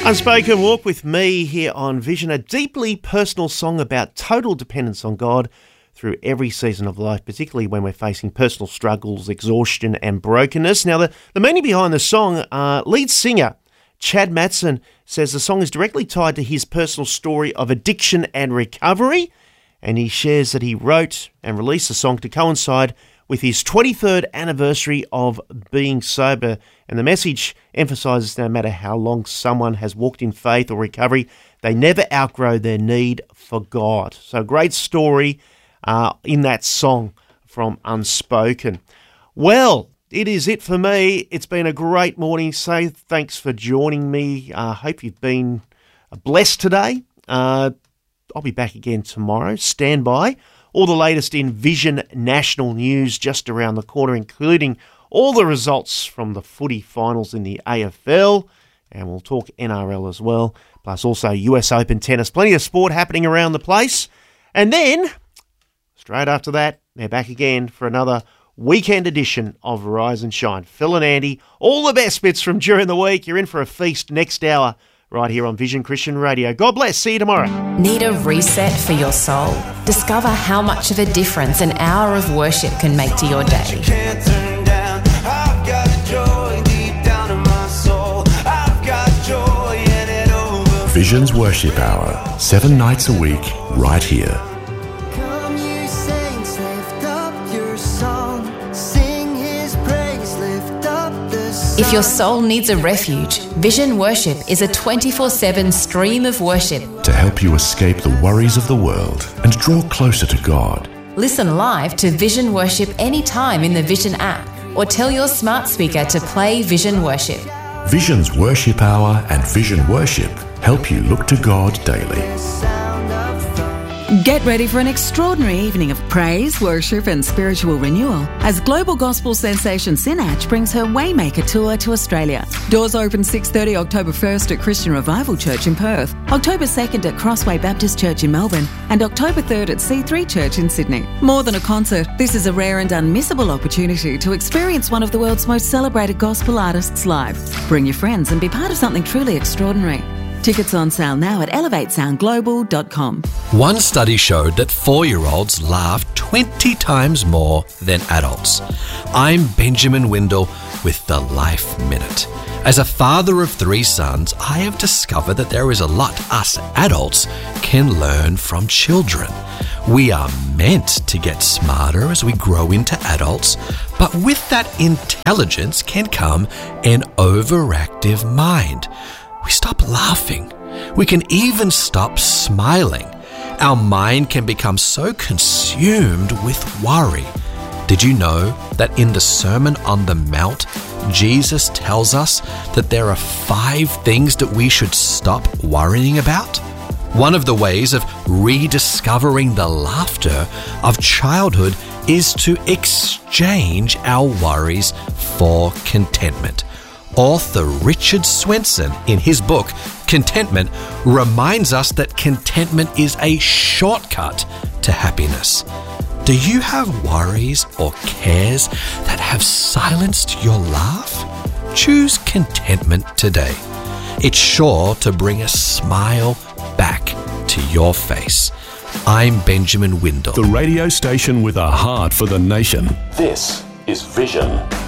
Unspoken Walk with me here on Vision, a deeply personal song about total dependence on God through every season of life, particularly when we're facing personal struggles, exhaustion and brokenness. Now, the meaning behind the song, lead singer Chad Matson says the song is directly tied to his personal story of addiction and recovery, and he shares that he wrote and released the song to coincide with his 23rd anniversary of being sober. And the message emphasises no matter how long someone has walked in faith or recovery, they never outgrow their need for God. So great story in that song from Unspoken. Well, it is it for me. It's been a great morning. So thanks for joining me. Hope you've been blessed today. I'll be back again tomorrow. Stand by. All the latest in Vision national news just around the corner, including all the results from the footy finals in the AFL, and we'll talk NRL as well, plus also US Open tennis. Plenty of sport happening around the place. And then, straight after that, they're back again for another weekend edition of Rise and Shine. Phil and Andy, all the best bits from during the week. You're in for a feast next hour right here on Vision Christian Radio. God bless. See you tomorrow. Need a reset for your soul? Discover how much of a difference an hour of worship can make to your day. Vision's Worship Hour, 7 nights a week, right here. Come you saints, lift up your song, sing his praise, lift up the song. If your soul needs a refuge, Vision Worship is a 24/7 stream of worship. To help you escape the worries of the world and draw closer to God. Listen live to Vision Worship anytime in the Vision app, or tell your smart speaker to play Vision Worship. Vision's Worship Hour and Vision Worship help you look to God daily. Get ready for an extraordinary evening of praise, worship and spiritual renewal as global gospel sensation Sinach brings her Waymaker Tour to Australia. Doors open 6:30 October 1st at Christian Revival Church in Perth, October 2nd at Crossway Baptist Church in Melbourne and October 3rd at C3 Church in Sydney. More than a concert, this is a rare and unmissable opportunity to experience one of the world's most celebrated gospel artists live. Bring your friends and be part of something truly extraordinary. Tickets on sale now at elevatesoundglobal.com. One study showed that 4-year-olds laugh 20 times more than adults. I'm Benjamin Windle with the Life Minute. As a father of 3 sons, I have discovered that there is a lot us adults can learn from children. We are meant to get smarter as we grow into adults, but with that intelligence can come an overactive mind. We stop laughing. We can even stop smiling. Our mind can become so consumed with worry. Did you know that in the Sermon on the Mount, Jesus tells us that there are 5 things that we should stop worrying about? One of the ways of rediscovering the laughter of childhood is to exchange our worries for contentment. Author Richard Swenson, in his book, Contentment, reminds us that contentment is a shortcut to happiness. Do you have worries or cares that have silenced your laugh? Choose contentment today. It's sure to bring a smile back to your face. I'm Benjamin Windle. The radio station with a heart for the nation. This is Vision.